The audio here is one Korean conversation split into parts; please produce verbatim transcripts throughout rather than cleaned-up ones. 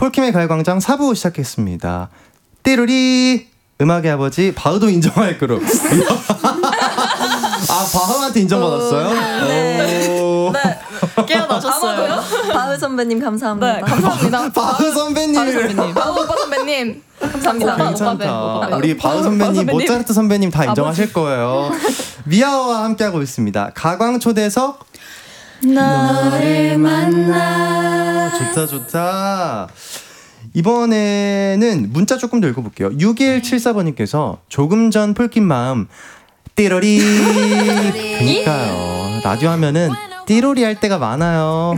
폴킴의 가요광장 사 부 시작했습니다. 띠루리 음악의 아버지 바흐도 인정할 그룹. 아, 바흐한테 인정받았어요? 네. 오. 네. 깨어나셨어요. 바흐 선배님 감사합니다. 네, 감사합니다. 바흐 선배님. 바흐 선배님. 바흐 오빠 선배님. 감사합니다. 어, 괜찮다. 오빠 배. 우리 바흐 선배님, 선배님, 모차르트 선배님 다 인정하실 거예요. 미아와 함께하고 있습니다. 가광초대석 너를 만나. 좋다 좋다. 이번에는 문자 조금 더 읽어볼게요. 육일칠사 번님께서 조금 전 폴킴 마음 띠로리. 그니까요. 라디오 하면은 띠로리 할 때가 많아요.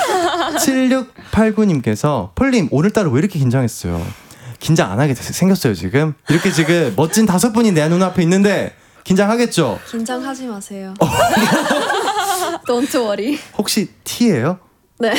칠육팔구님께서 폴님 오늘따라 왜 이렇게 긴장했어요? 긴장 안 하게 생겼어요 지금? 이렇게 지금 멋진 다섯 분이 내 눈앞에 있는데 긴장하겠죠? 긴장하지 마세요. Don't worry. 혹시 T예요? 네.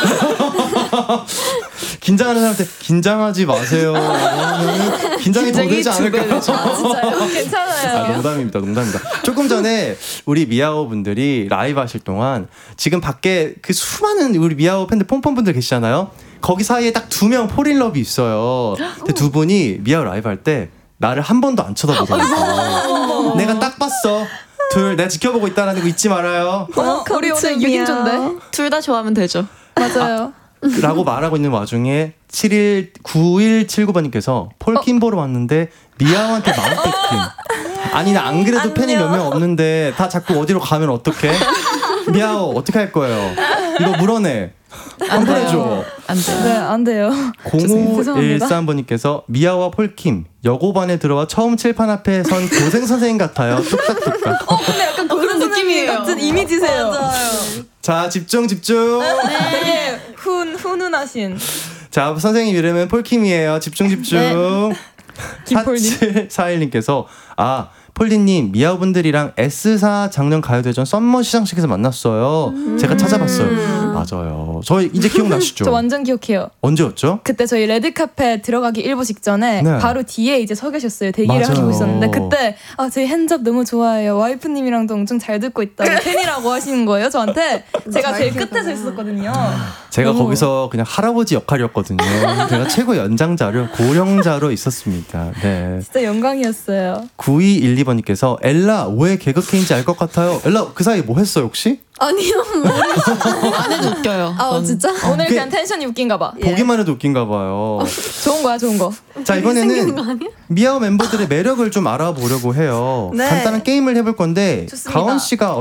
긴장하는 사람한테 긴장하지 마세요. 긴장이 더 되지 않을까요? 아, 진짜요? 괜찮아요. 아, 농담입니다, 농담입니다. 조금 전에 우리 미아오 분들이 라이브 하실 동안 지금 밖에 그 수많은 우리 미아오 팬들 pompom분들 계시잖아요. 거기 사이에 딱 두 명 폴인러브 있어요. 근데 두 분이 미아오 라이브 할 때 나를 한 번도 안 쳐다보더라고요. 내가 딱 봤어. 둘, 내가 지켜보고 있다는 거 잊지 말아요. 어, 우리 오늘 육 인조인데 둘 다 좋아하면 되죠. 맞아요. 아, 라고 말하고 있는 와중에 칠일 구일칠구 번님께서 폴킴 보러 왔는데 미아오한테 마음 뺏김. 아니 나 안 그래도 팬이 몇 명 없는데 다 자꾸 어디로 가면 어떡해? 미아오 어떻게 할 거예요? 이거 물어내. 안 보내줘. 안 돼요. 네, 안 돼요. 공오일삼 번님께서 미아와 폴킴 여고반에 들어와 처음 칠판 앞에 선 교생 선생님 같아요. 뚝딱뚝딱. 어, 근데 약간 그런 느낌이에요. 같은 이미지세요. 맞아요. 자, 집중 집중. 되게 훈 훈훈하신. 자, 선생님 이름은 폴킴이에요. 집중 집중. 김폴님. 사칠사일님께서 아, 폴리님 미아분들이랑 에스사 작년 가요대전 썸머 시상식에서 만났어요. 음. 제가 찾아봤어요. 맞아요. 저희 이제 기억나시죠? 저 완전 기억해요. 언제였죠? 그때 저희 레드카펫 들어가기 일부 직전에 네. 바로 뒤에 이제 서 계셨어요. 대기를 맞아요. 하시고 있었는데 그때 아, 저희 핸즈업 너무 좋아해요. 와이프님이랑도 엄청 잘 듣고 있다고 팬이라고 하시는 거예요. 저한테. 제가 제일 끝에 서 있었거든요. 제가 너무... 거기서 그냥 할아버지 역할이었거든요. 제가 최고 연장자로 고령자로 있었습니다. 네. 진짜 영광이었어요. 구이일이 번님께서 엘라 왜 개그케인지 알 것 같아요. 엘라 그 사이에 뭐 했어요 혹시? 아니요. 안 해도 웃겨요. 아 어, 진짜? 오늘 그, 그냥 텐션이 웃긴가 봐. 보기만 해도 웃긴가 봐요. 좋은 거야 좋은 거. 자, 이번에는 미아오 멤버들의 매력을 좀 알아보려고 해요. 네. 간단한 게임을 해볼 건데 좋습니다. 가온 씨가